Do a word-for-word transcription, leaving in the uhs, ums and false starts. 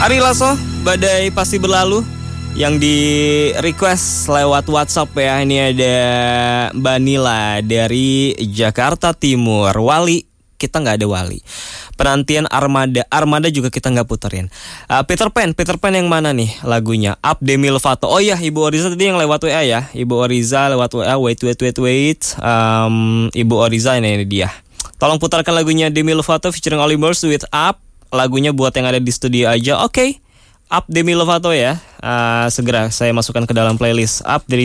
Ari Lasso, Badai Pasti Berlalu, yang di request lewat WhatsApp ya. Ini ada Mbak Nila dari Jakarta Timur. Wali, kita nggak ada Wali. Penantian Armada, Armada juga kita nggak puterin. uh, Peter Pan, Peter Pan yang mana nih lagunya? Up Demi Lovato. Oh iya, Ibu Oriza tadi yang lewat W A ya. Ibu Oriza lewat W A. Wait, wait, wait, wait. Um, Ibu Oriza ini, ini dia. Tolong putarkan lagunya Demi Lovato featuring Olly Murs with Up. Lagunya buat yang ada di studio aja. Oke, okay. Up Demi Lovato ya. uh, Segera saya masukkan ke dalam playlist Up dari